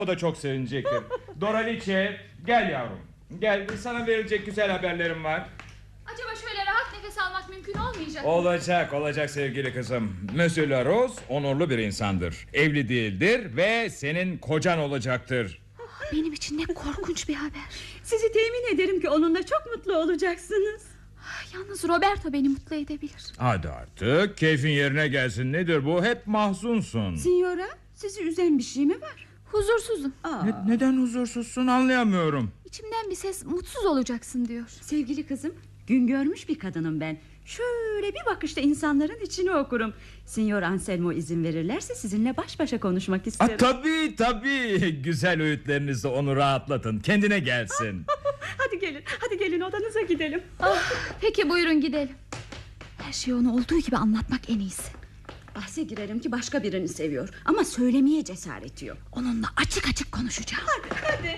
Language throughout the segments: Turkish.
O da çok sevinecektir. Doralice, gel yavrum. Gel, sana verilecek güzel haberlerim var. Acaba şöyle rahat nefes almak mümkün olmayacak mı? Olacak sevgili kızım. Monsieur Larose onurlu bir insandır. Evli değildir ve senin kocan olacaktır. Benim için ne korkunç bir haber. Sizi temin ederim ki onunla çok mutlu olacaksınız. Yalnız Roberto beni mutlu edebilir. Hadi artık keyfin yerine gelsin. Nedir bu? Hep mahzunsun. Signora, sizi üzen bir şey mi var? Huzursuzum. Neden huzursuzsun anlayamıyorum. İçimden bir ses mutsuz olacaksın diyor. Sevgili kızım, gün görmüş bir kadınım ben. Şöyle bir bakışta insanların içini okurum. Signor Anselmo izin verirlerse sizinle baş başa konuşmak isterim. Tabii. Güzel öğütlerinizle onu rahatlatın. Kendine gelsin. Hadi gelin odanıza gidelim. Peki buyurun gidelim. Her şeyi ona olduğu gibi anlatmak en iyisi. Bahse girerim ki başka birini seviyor ama söylemeye cesareti yok. Onunla açık açık konuşacağım. Hadi.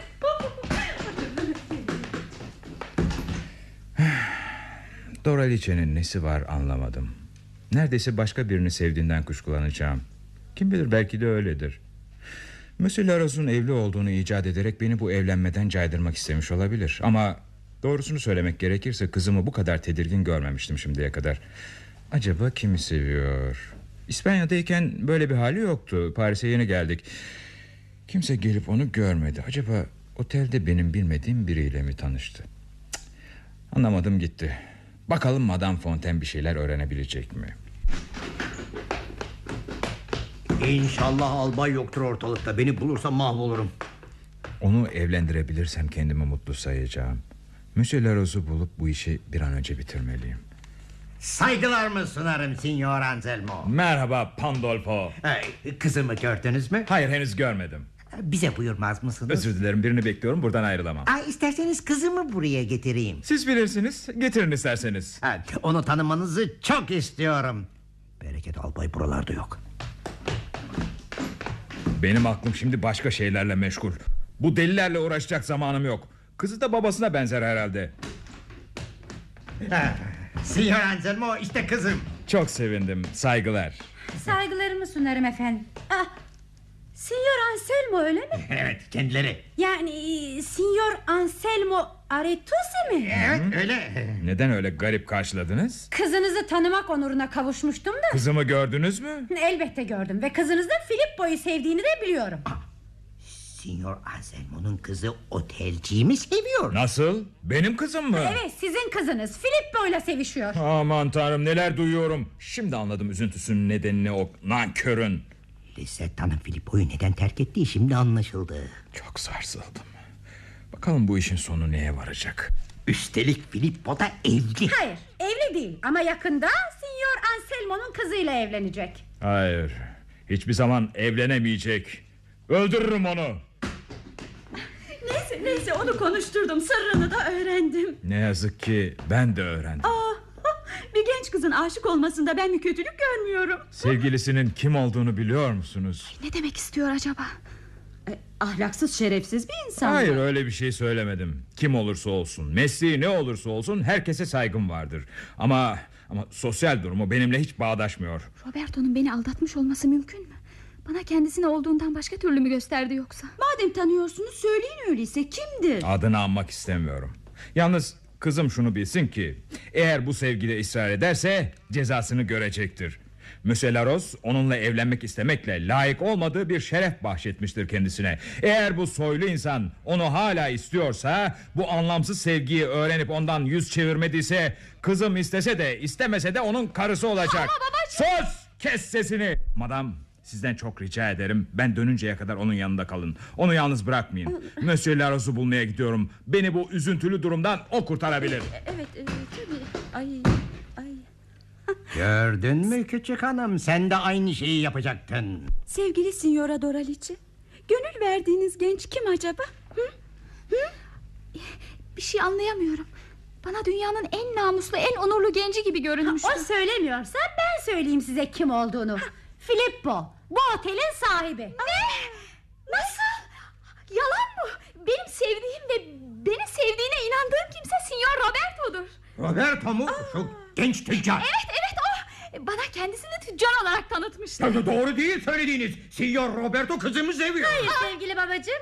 Doralice'nin nesi var anlamadım. Neredeyse başka birini sevdiğinden kuşkulanacağım. Kim bilir, belki de öyledir. Monsieur Larose'un evli olduğunu icat ederek beni bu evlenmeden caydırmak istemiş olabilir. Ama doğrusunu söylemek gerekirse kızımı bu kadar tedirgin görmemiştim şimdiye kadar. Acaba kimi seviyor? İspanya'dayken böyle bir hali yoktu. Paris'e yeni geldik. Kimse gelip onu görmedi. Acaba otelde benim bilmediğim biriyle mi tanıştı? Anlamadım gitti. Bakalım Madame Fontaine bir şeyler öğrenebilecek mi? İnşallah albay yoktur ortalıkta. Beni bulursa mahvolurum. Onu evlendirebilirsem kendimi mutlu sayacağım. Monsieur Larose'u bulup bu işi bir an önce bitirmeliyim. Saygılarımı sunarım Signor Anselmo. Merhaba Pandolfo. Kızımı gördünüz mü? Hayır, henüz görmedim. Bize buyurmaz mısınız? Özür dilerim, birini bekliyorum, buradan ayrılamam. İsterseniz kızımı buraya getireyim. Siz bilirsiniz, getirin isterseniz. Onu tanımanızı çok istiyorum. Bereket albay buralarda yok. Benim aklım şimdi başka şeylerle meşgul. Bu delilerle uğraşacak zamanım yok. Kızı da babasına benzer herhalde. Signor Anselmo, işte kızım. Çok sevindim, saygılar. Saygılarımı sunarım efendim. Signor Anselmo öyle mi? Evet, kendileri. Yani Signor Anselmo Aretusi mi? Evet, öyle. Neden öyle garip karşıladınız? Kızınızı tanımak onuruna kavuşmuştum da. Kızımı gördünüz mü? Elbette gördüm ve kızınızın Filippo'yu sevdiğini de biliyorum. Signor Anselmo'nun kızı otelciyi mi seviyor? Nasıl? Benim kızım mı? Evet, sizin kızınız Filippo'yla sevişiyor. Aman tanrım, neler duyuyorum. Şimdi anladım üzüntüsünün nedenini, o nankörün. Lisetta'nın Filippo'yu neden terk ettiği şimdi anlaşıldı. Çok sarsıldım. Bakalım bu işin sonu neye varacak? Üstelik Filippo da evli. Hayır, evli değil ama yakında Signor Anselmo'nun kızıyla evlenecek. Hayır, hiçbir zaman evlenemeyecek. Öldürürüm onu. Neyse onu konuşturdum, sırrını da öğrendim. Ne yazık ki ben de öğrendim. Bir genç kızın aşık olmasında ben bir kötülük görmüyorum. Sevgilisinin kim olduğunu biliyor musunuz? Ne demek istiyor acaba? Ahlaksız, şerefsiz bir insan. Hayır, öyle bir şey söylemedim. Kim olursa olsun, mesleği ne olursa olsun herkese saygım vardır. Ama sosyal durumu benimle hiç bağdaşmıyor. Roberto'nun beni aldatmış olması mümkün mü? Bana kendisine olduğundan başka türlü mü gösterdi yoksa? Madem tanıyorsunuz söyleyin, öyleyse kimdir? Adını anmak istemiyorum. Yalnız kızım şunu bilsin ki eğer bu sevgide ısrar ederse cezasını görecektir. Monsieur Larose onunla evlenmek istemekle layık olmadığı bir şeref bahşetmiştir kendisine. Eğer bu soylu insan onu hala istiyorsa, bu anlamsız sevgiyi öğrenip ondan yüz çevirmediyse, kızım istese de istemese de onun karısı olacak. Ama babacığım. Sus! Kes sesini! Madam, sizden çok rica ederim, ben dönünceye kadar onun yanında kalın. Onu yalnız bırakmayın. Monsieur Larose'u bulmaya gidiyorum. Beni bu üzüntülü durumdan o kurtarabilir. Evet, tabii. Ay. Gördün mü küçük hanım, sen de aynı şeyi yapacaktın. Sevgili Signora Doralice, gönül verdiğiniz genç kim acaba? Bir şey anlayamıyorum. Bana dünyanın en namuslu, en onurlu genci gibi görünmüştü. O söylemiyorsa ben söyleyeyim size kim olduğunu. Filippo, bu otelin sahibi. Ne? Nasıl? Yalan mı? Benim sevdiğim ve beni sevdiğine inandığım kimse Signor Roberto'dur. Roberto mu? Şu genç tüccar. Evet o. Bana kendisini tüccar olarak tanıtmışlar. Doğru değil söylediğiniz. Signor Roberto kızımı seviyor. Hayır sevgili babacığım.